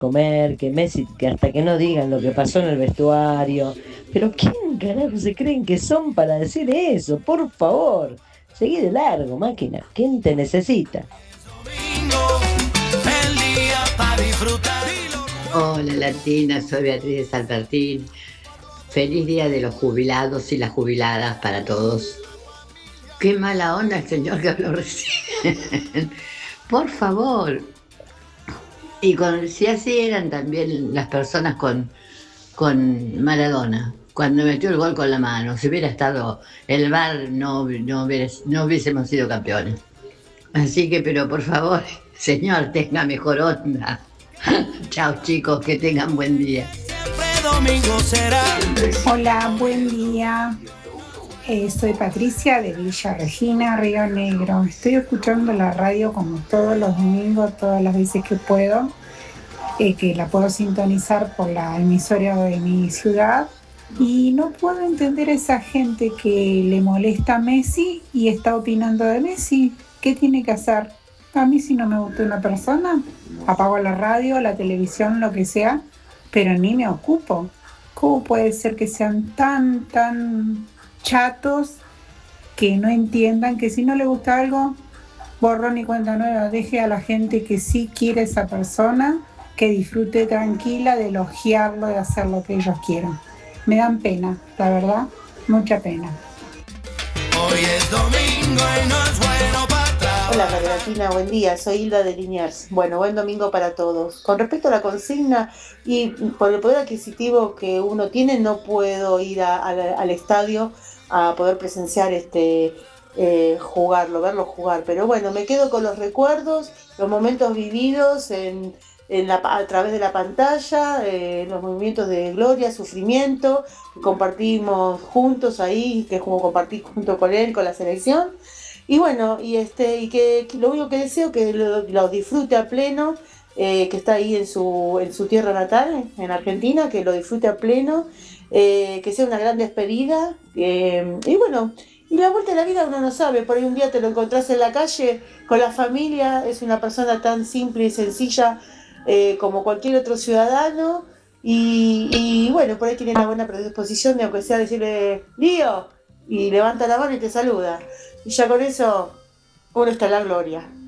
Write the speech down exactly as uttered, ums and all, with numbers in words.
comer, que Messi, que hasta que no digan lo que pasó en el vestuario. Pero ¿quién carajo se creen que son para decir eso? Por favor, seguí de largo, máquina. ¿Quién te necesita? El día para disfrutar. Hola Latina, soy Beatriz de San Martín. Feliz día de los jubilados y las jubiladas para todos. Qué mala onda el señor que habló recién. Por favor. Y con, si así eran también las personas con, con Maradona, cuando metió el gol con la mano, si hubiera estado el V A R no, no, hubiera- no hubiésemos sido campeones. Así que, pero por favor, señor, tenga mejor onda. Chao chicos, que tengan buen día. Siempre domingo será. Hola, buen día. Eh, soy Patricia de Villa Regina, Río Negro. Estoy escuchando la radio como todos los domingos, todas las veces que puedo, eh, que la puedo sintonizar por la emisora de mi ciudad. Y no puedo entender a esa gente que le molesta a Messi y está opinando de Messi. ¿Qué tiene que hacer? A mí si no me gusta una persona, apago la radio, la televisión, lo que sea, pero ni me ocupo. ¿Cómo puede ser que sean tan, tan chatos que no entiendan que si no le gusta algo, borrón y cuenta nueva? Deje a la gente que sí quiere a esa persona, que disfrute tranquila de elogiarlo, de hacer lo que ellos quieran. Me dan pena, la verdad, mucha pena. Hoy es domingo y no es bueno para trabajar. Hola Radio Latina, buen día, soy Hilda de Liniers. Bueno, buen domingo para todos. Con respecto a la consigna y por el poder adquisitivo que uno tiene, no puedo ir a- a la- al estadio a poder presenciar este eh, jugarlo, verlo jugar. Pero bueno, me quedo con los recuerdos, los momentos vividos en, en la, a través de la pantalla, eh, los movimientos de gloria, sufrimiento, que compartimos juntos ahí, que es como compartir junto con él, con la selección. Y bueno, y este, y que, que lo único que deseo que lo, lo disfrute a pleno, eh, que está ahí en su, en su tierra natal, en Argentina, que lo disfrute a pleno, eh, que sea una gran despedida. eh, y bueno, y la vuelta de la vida uno no sabe, por ahí un día te lo encontrás en la calle con la familia, es una persona tan simple y sencilla eh, como cualquier otro ciudadano. Y, y bueno, por ahí tiene la buena predisposición de aunque sea decirle, Lío, y levanta la mano y te saluda. Y ya con eso uno está en la gloria.